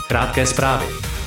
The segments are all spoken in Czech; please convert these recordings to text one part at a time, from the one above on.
Krátké zprávy.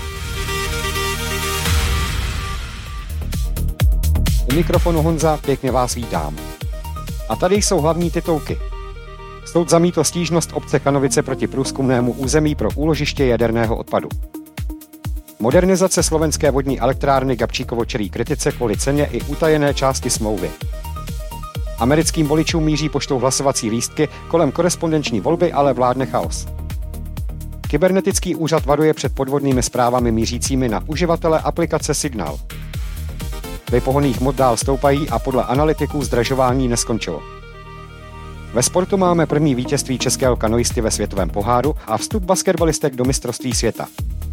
U mikrofonu Honza, pěkně vás vítám. A tady jsou hlavní titulky. Soud zamítl stížnost obce Kanovice proti průzkumnému území pro úložiště jaderného odpadu. Modernizace slovenské vodní elektrárny Gabčíkovo čelí kritice kvůli ceně i utajené části smlouvy. Americkým voličům míří poštou hlasovací lístky, kolem korespondenční volby ale vládne chaos. Kybernetický úřad varuje před podvodnými zprávami mířícími na uživatele aplikace Signal. Ceny pohonných hmot dál stoupají a podle analytiků zdražování neskončilo. Ve sportu máme první vítězství českého kanoisty ve světovém poháru a vstup basketbalistek do mistrovství světa.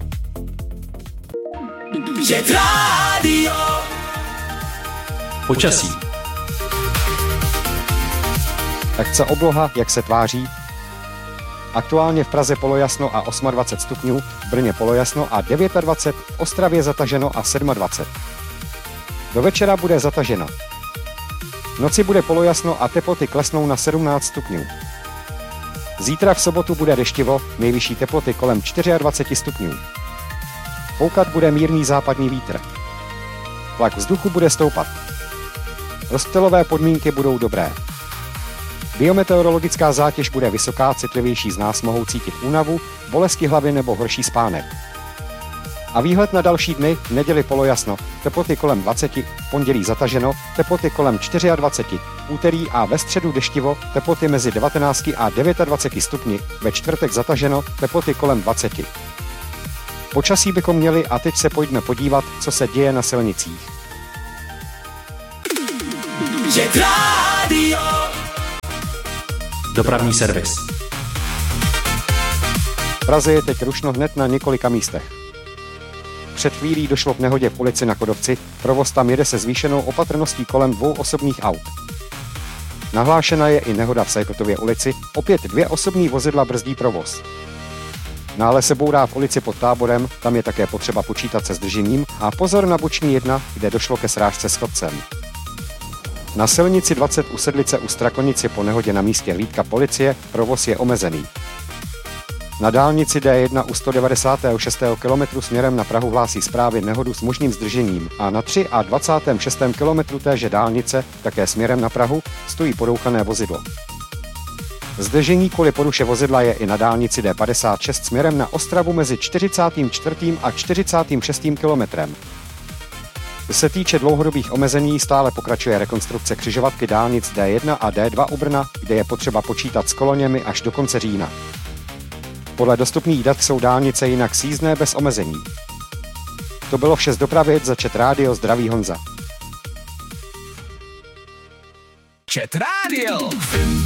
Počasí. Tak co obloha, jak se tváří? Aktuálně v Praze polojasno a 28 stupňů, v Brně polojasno a 29, v Ostravě zataženo a 27. Do večera bude zataženo. V noci bude polojasno a teploty klesnou na 17 stupňů. Zítra v sobotu bude deštivo, nejvyšší teploty kolem 24 stupňů. Foukat bude mírný západní vítr. Tlak vzduchu bude stoupat. Rozptylové podmínky budou dobré. Biometeorologická zátěž bude vysoká, citlivější z nás mohou cítit únavu, bolesti hlavy nebo horší spánek. A výhled na další dny, v neděli polojasno, teploty kolem 20, v pondělí zataženo, teploty kolem 24, v úterý a ve středu deštivo, teploty mezi 19 a 29 stupni, ve čtvrtek zataženo, teploty kolem 20. Počasí bychom měli a teď se pojďme podívat, co se děje na silnicích. Dopravní servis. V Praze je teď rušno hned na několika místech. Před chvílí došlo k nehodě v ulici na Kodovci, provoz tam jede se zvýšenou opatrností kolem 2 osobních aut. Nahlášena je i nehoda v Sajkotově ulici, opět 2 osobní vozidla brzdí provoz. Dále se bourá v ulici pod Táborem, tam je také potřeba počítat se zdržením a pozor na boční 1, kde došlo ke srážce s chodcem. Na silnici 20 u Sedlice u Strakonici po nehodě na místě hlídka policie provoz je omezený. Na dálnici D1 u 196. kilometru směrem na Prahu hlásí zprávy nehodu s možným zdržením a na 3 a 26. kilometru téže dálnice, také směrem na Prahu, stojí porouchané vozidlo. Zdržení kvůli poruše vozidla je i na dálnici D56 směrem na Ostravu mezi 44. a 46. kilometrem. Co se týče dlouhodobých omezení, stále pokračuje rekonstrukce křižovatky dálnic D1 a D2 u Brna, kde je potřeba počítat s koloněmi až do konce října. Podle dostupných dat jsou dálnice jinak sjízdné bez omezení. To bylo vše z dopravy, za Chat Radio, zdraví Honza. Chat Radio.